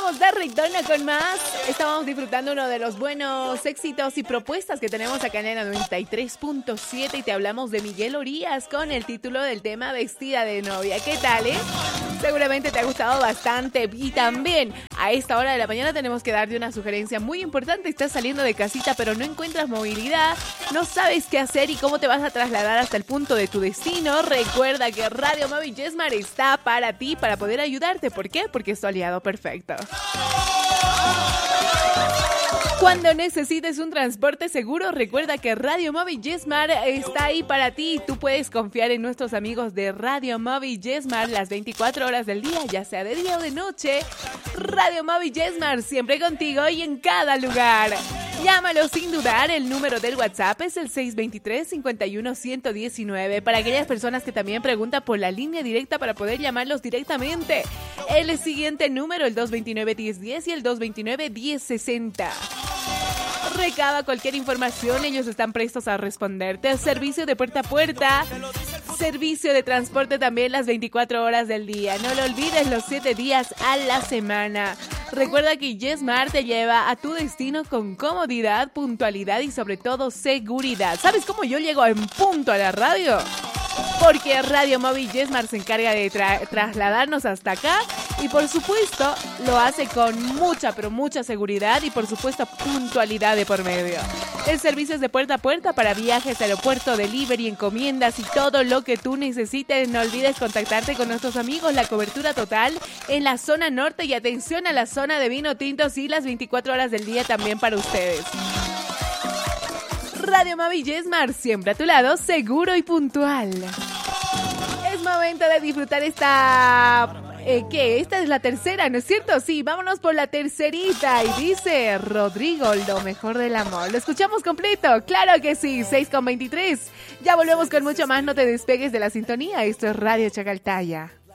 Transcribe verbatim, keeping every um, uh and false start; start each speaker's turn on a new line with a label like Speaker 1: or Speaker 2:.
Speaker 1: Vamos de retorno con más. Estábamos disfrutando uno de los buenos éxitos y propuestas que tenemos acá en el noventa y tres punto siete y te hablamos de Miguel Orías con el título del tema Vestida de novia. ¿Qué tal, eh? Seguramente te ha gustado bastante. Y también a esta hora de la mañana tenemos que darte una sugerencia muy importante. Estás saliendo de casita pero no encuentras movilidad, no sabes qué hacer y cómo te vas a trasladar hasta el punto de tu destino. Recuerda que Radio Móvil Yesmar está para ti, para poder ayudarte. ¿Por qué? Porque es tu aliado perfecto. Cuando necesites un transporte seguro, recuerda que Radio Móvil Yesmar está ahí para ti. Tú puedes confiar en nuestros amigos de Radio Móvil Yesmar las veinticuatro horas del día, ya sea de día o de noche. Radio Móvil Yesmar, siempre contigo y en cada lugar. Llámalo sin dudar, el número del WhatsApp es el seis dos tres, cinco uno, uno uno nueve. Para aquellas personas que también preguntan por la línea directa para poder llamarlos directamente, el siguiente número, el dos dos nueve, uno cero uno cero y el dos dos nueve, uno cero seis cero. Recaba cualquier información, ellos están prestos a responderte. Servicio de puerta a puerta, servicio de transporte también las veinticuatro horas del día. No lo olvides, los siete días a la semana. Recuerda que Yesmar te lleva a tu destino con comodidad, puntualidad y sobre todo seguridad. ¿Sabes cómo yo llego en punto a la radio? Porque Radio Móvil Yesmar se encarga de tra- trasladarnos hasta acá y por supuesto lo hace con mucha pero mucha seguridad y por supuesto puntualidad de por medio. El servicio es de puerta a puerta para viajes, aeropuerto, delivery, encomiendas y todo lo que tú necesites. No olvides contactarte con nuestros amigos, la cobertura total en la zona norte y atención a la zona de vino tinto, sí, las veinticuatro horas del día también para ustedes. Radio Móvil Yesmar, siempre a tu lado, seguro y puntual. Es momento de disfrutar esta... Eh, ¿Qué? Esta es la tercera, ¿no es cierto? Sí, vámonos por la tercerita. Y dice Rodrigo, lo mejor del amor. ¿Lo escuchamos completo? Claro que sí, seis con veintitrés. Ya volvemos con mucho más, no te despegues de la sintonía. Esto es Radio Chacaltaya.